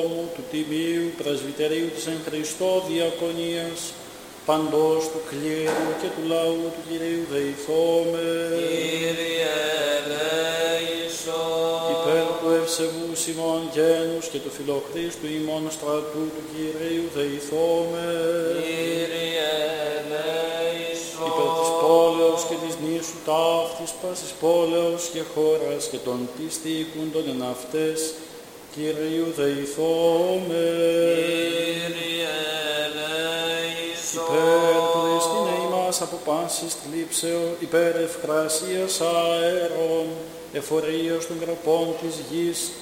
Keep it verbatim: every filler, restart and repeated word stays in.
του Τιμίου Πρεσβυτερίου της εν Χριστώ Διακονίας, παντός του κλήρου και του λαού του Κυρίου δεηθώμε. Κύριε ελέησον. Υπέρ του ευσεβούς ημών γένους και του φιλοχρίστου ημών στρατού του Κυρίου δεηθώμε. Κύριε ελέησον. Υπέρ της πόλεως και της νήσου ταύτης, πάσης πόλεως και χώρας και των πιστήκουντων εν αυτές, Κυρίου δεηθώμε. Κύριε ελέησον. Υπέρ του δεστήνε ημάς από πάσης θλίψεω, υπέρ ευγρασίας αέρων, εφορίας των γραπών της γης,